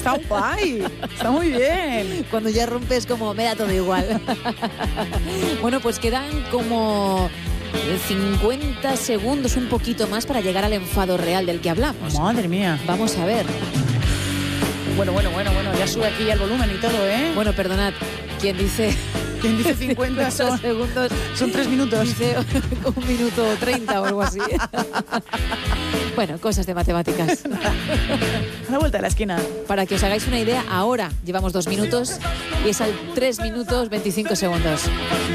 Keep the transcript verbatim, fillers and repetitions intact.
Está guay, está muy bien. Cuando ya rompes como, me da todo igual. Bueno, pues quedan como cincuenta segundos, un poquito más, para llegar al enfado real del que hablamos. Madre mía. Vamos a ver. Bueno, bueno, bueno, bueno, ya sube aquí el volumen y todo, ¿eh? Bueno, perdonad, quien dice... ¿Quién dice cincuenta son, segundos? Son tres minutos. Dice un minuto treinta o algo así. Bueno, cosas de matemáticas. A la vuelta de la esquina. Para que os hagáis una idea, ahora llevamos dos minutos y es al tres minutos veinticinco segundos.